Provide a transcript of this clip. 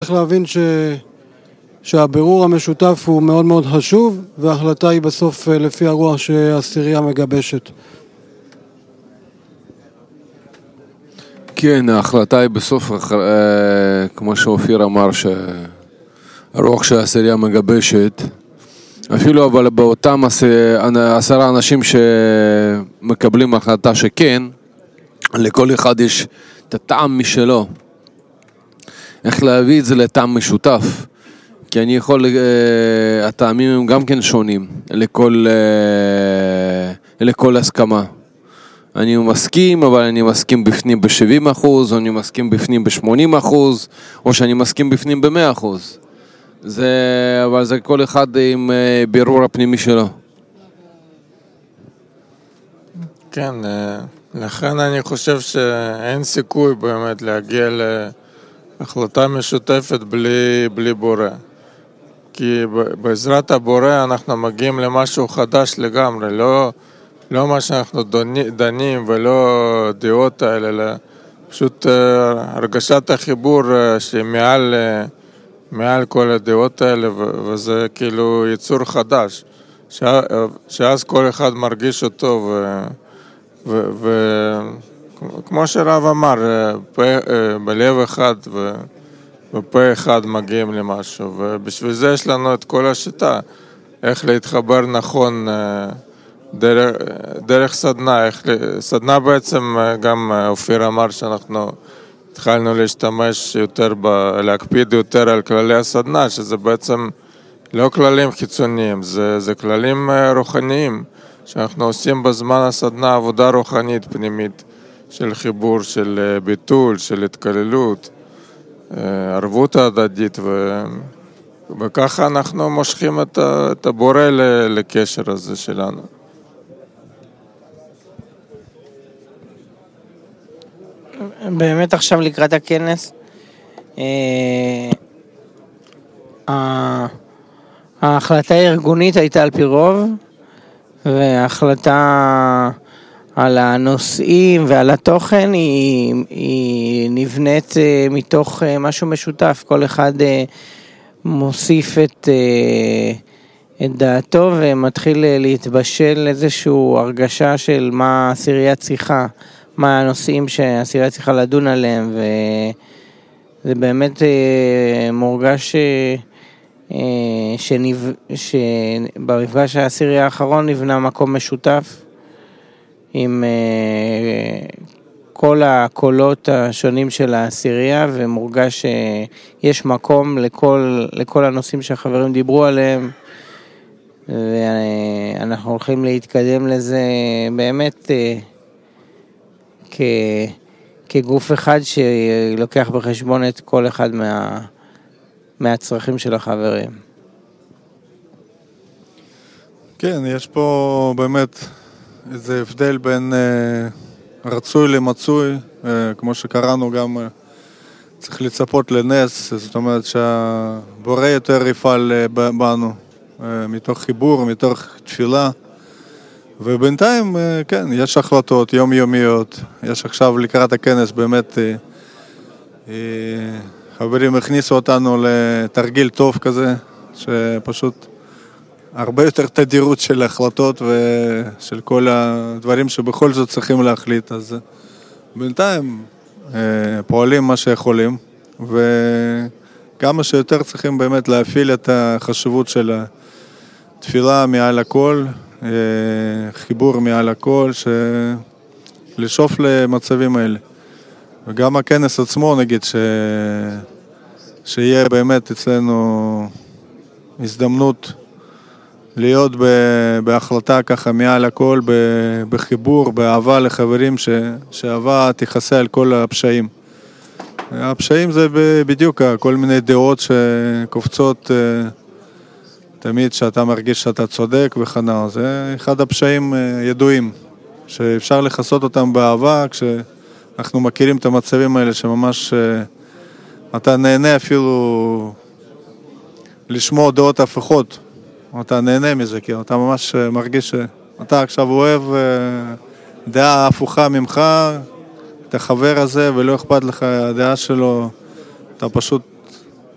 צריך להבין שהבירור המשותף הוא מאוד מאוד חשוב, וההחלטה היא בסוף לפי הרוח שהעשירייה מגבשת. כן, ההחלטה היא בסוף, כמו שאופיר אמר, שהרוח שהעשירייה מגבשת, אפילו אבל באותם 10 אנשים שמקבלים החלטה שכן, לכל אחד יש את הטעם משלו. איך להביא את זה לטעם משותף? כי אני יכול, הטעמים הם גם כן שונים לכל הסכמה. אני מסכים, אבל אני מסכים בפנים ב-70%, או אני מסכים בפנים ב-80%, או שאני מסכים בפנים ב-100%. אבל זה כל אחד עם בירור הפנימי שלו. כן, לכן אני חושב שאין סיכוי באמת להגיע להחלטה משותפת בלי בורא. כי בעזרת הבורא אנחנו מגיעים למשהו חדש לגמרי, לא מה שאנחנו דנים ולא דעות האלה, אלא פשוט הרגשת החיבור שמעל כל הדעות האלה, וזה כאילו יצור חדש, שאז כל אחד מרגיש אותו, וכמו שרב אמר, בלב אחד ופה אחד מגיעים למשהו, ובשביל זה יש לנו את כל השיטה, איך להתחבר נכון דרך סדנה. סדנה בעצם גם אופיר אמר שאנחנו התחלנו להשתמש יותר, להקפיד יותר על כללי הסדנה, שזה בעצם לא כללים חיצוניים, זה כללים רוחניים, שאנחנו עושים בזמן הסדנה עבודה רוחנית פנימית, של חיבור, של ביטול, של התקללות, ערבות ההדדית, וככה אנחנו מושכים את הבורא לקשר הזה שלנו. באמת עכשיו לקראת הכנס, ההחלטה הארגונית הייתה על פי רוב, וההחלטה על הנושאים ועל התוכן היא נבנית מתוך משהו משותף. כל אחד מוסיף את דעתו ומתחיל להתבשל איזושהי הרגשה של מה העשירייה צריכה, מה הנושאים שהעשירייה צריכה לדון עליהם, וזה באמת מורגש שבמפגש העשירי האחרון נבנה מקום משותף עם כל הקולות השונים של העשירייה, ומורגש שיש מקום לכל הנושאים שהחברים דיברו עליהם, ואנחנו הולכים להתקדם לזה באמת כגוף אחד שלוקח בחשבון את כל אחד מהצרכים של החברים. כן, יש פה באמת איזה הבדל בין רצוי למצוי, כמו שקראנו גם צריך לצפות לנס, זאת אומרת שהבורא יותר יפעל בנו, מתוך חיבור, מתוך תפילה, ובינתיים, כן, יש החלטות יומיומיות, יש עכשיו לקראת הכנס באמת, חברים הכניסו אותנו לתרגיל טוב כזה, שפשוט הרבה יותר תדירות של החלטות ושל כל הדברים שבכל זאת צריכים להחליט, אז בינתיים פועלים מה שיכולים, וכמה שיותר צריכים באמת להפעיל את החשיבות של התפילה מעל הכל, חיבור מעל הכל, לשאוף למצבים האלה. וגם הכנס עצמו נגיד שיהיה באמת אצלנו הזדמנות להיות בהחלטה ככה מעל הכל, בחיבור, באהבה לחברים, שאהבה תכסה על כל הפשעים. הפשעים זה בדיוק כל מיני דעות שקופצות תמיד שאתה מרגיש שאתה צודק וחנה. זה אחד הפשעים ידועים, שאפשר לחסות אותם באהבה, כשאנחנו מכירים את המצבים האלה שממש אתה נהנה אפילו לשמוע דעות הפוכות. אתה נהנה מזה, כי אתה ממש מרגיש שאתה עכשיו אוהב דעה הפוכה ממך, את החבר הזה, ולא אכפת לך הדעה שלו, אתה פשוט